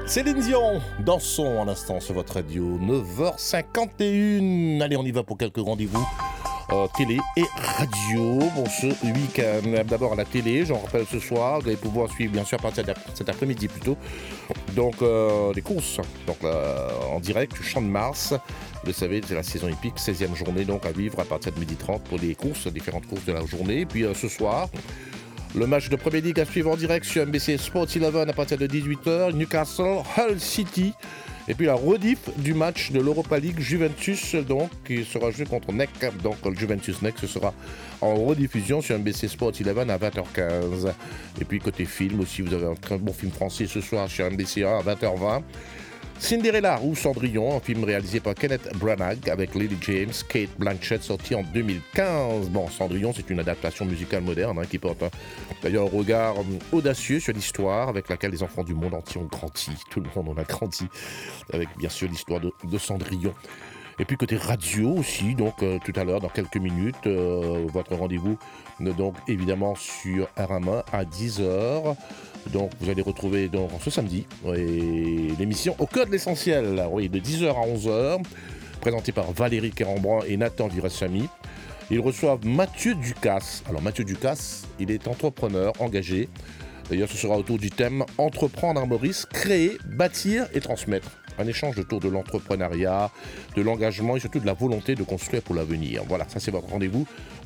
Céline Dion, dansons un instant sur votre radio, 9h51. Allez, on y va pour quelques rendez-vous télé et radio. Bon, ce week-end, d'abord à la télé, j'en rappelle ce soir, vous allez pouvoir suivre bien sûr à partir de cet après-midi plutôt. Donc, les courses, donc en direct, Champ de Mars. Vous le savez, c'est la saison épique, 16e journée donc à vivre à partir de 12h30 pour les courses, différentes courses de la journée. Et puis ce soir, le match de Premier League à suivre en direct sur MBC Sports 11 à partir de 18h, Newcastle, Hull City. Et puis la rediff du match de l'Europa League Juventus, donc, qui sera joué contre NEC. Donc le Juventus NEC, ce sera en rediffusion sur MBC Sports 11 à 20h15. Et puis côté film aussi, vous avez un très bon film français ce soir sur MBC 1 à 20h20. Cinderella ou Cendrillon, un film réalisé par Kenneth Branagh avec Lily James, Kate Blanchett, sorti en 2015. Bon, Cendrillon, c'est une adaptation musicale moderne qui porte d'ailleurs un regard audacieux sur l'histoire avec laquelle les enfants du monde entier ont grandi. Tout le monde en a grandi avec bien sûr l'histoire de Cendrillon. Et puis côté radio aussi, donc tout à l'heure, dans quelques minutes, votre rendez-vous, donc évidemment sur RMA à 10h. Donc vous allez retrouver donc, ce samedi l'émission Au cœur de l'essentiel, oui, de 10h à 11h, présentée par Valérie Kerambran et Nathan Viressami. Ils reçoivent Mathieu Ducasse. Alors Mathieu Ducasse, il est entrepreneur engagé. D'ailleurs, ce sera autour du thème Entreprendre à Maurice, créer, bâtir et transmettre. Un échange autour de l'entrepreneuriat, de l'engagement et surtout de la volonté de construire pour l'avenir. Voilà, ça c'est votre rendez-vous